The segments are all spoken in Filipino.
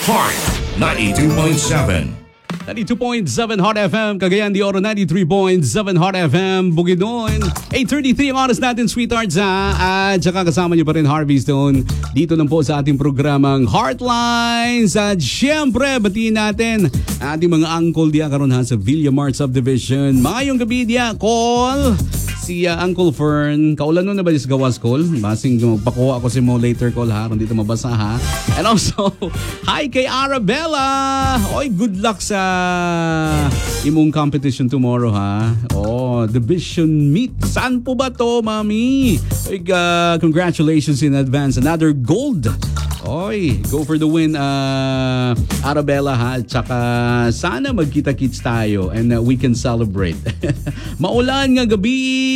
Heart 92.7. 92.7 Hot FM, Cagayan de Oro 93.7 Hot FM, Bukidnon. 8:33 ang oras natin, sweethearts ha. At saka kasama niyo pa rin Harvey Stone dito lang po sa ating programang Heartlines. At syempre, batiin natin ating mga uncle diya karon ha sa Villamart Subdivision. Mayong gabi diya, call si Uncle Fern. Kaulan nun na ba sa gawas call? Basing magpakuha ako si mo later call ha, kung dito mabasa ha. And also, hi kay Arabella. Oy, good luck sa imong competition tomorrow ha. Oh, Division Meet. Saan po ba to, mami? Oy, congratulations in advance. Another gold. Oy, go for the win, Arabella ha. Tsaka sana magkita-kits tayo and we can celebrate. Maulan nga gabi.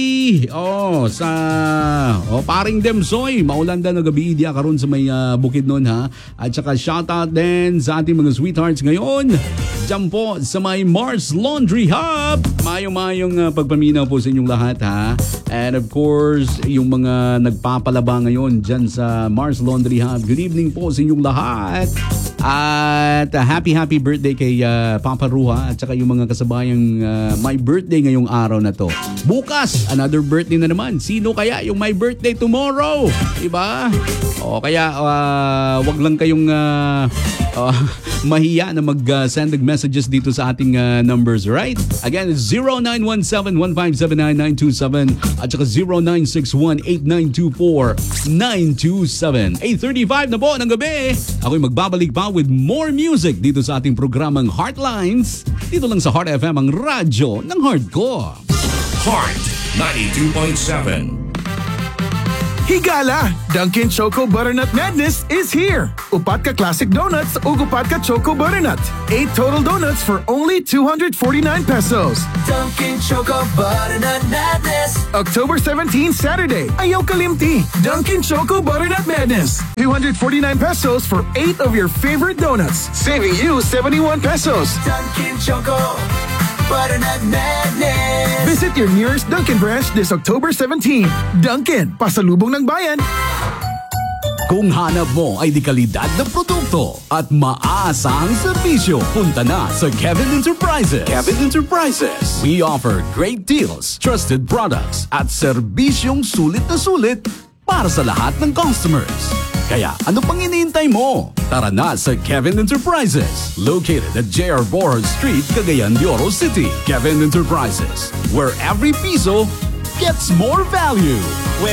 Paring Demsoy. Maulan na gabi diya karon sa may Bukidnon ha. At tsaka shoutout din sa ating mga sweethearts ngayon. Diyan po sa may Mars Laundry Hub. Mayong pagpaminaw po sa inyong lahat ha. And of course, yung mga nagpapalaba ngayon dyan sa Mars Laundry Hub. Good evening po sa inyong lahat. At happy birthday kay Papa Ruha at saka yung mga kasabayang my birthday ngayong araw na to. Bukas, another birthday na naman. Sino kaya yung my birthday tomorrow? Diba? O kaya wag lang kayong mahiya na mag-send messages dito sa ating numbers, right? Again, it's 0917-1579-927 at saka 0961-8924-927. 8:35 na po ng gabi. Ako'y magbabalik pa with more music dito sa ating programang Heartlines. Dito lang sa Heart FM, ang radyo ng hardcore. Heart 92.7. Higala! Dunkin' Choco Butternut Madness is here! Upat ka classic donuts o upat ka Choco Butternut. 8 total donuts for only 249 pesos. Dunkin' Choco Butternut Madness. October 17, Saturday. Ayaw kalimti. Dunkin' Choco Butternut Madness. 249 pesos for 8 of your favorite donuts. Saving you 71 pesos. Dunkin' Choco Butternut Madness. Visit your nearest Dunkin' branch this October 17. Dunkin', pasalubong ng bayan. Kung hanap mo ay di kalidad na produkto at maasahang serbisyo, punta na sa Kevin Enterprises. Kevin Enterprises. We offer great deals, trusted products at serbisyong sulit na sulit para sa lahat ng customers. Kaya ano pang iniintay mo? Tara na sa Kevin Enterprises, located at J.R. Borja Street, Cagayan de Oro City. Kevin Enterprises, where every piso gets more value.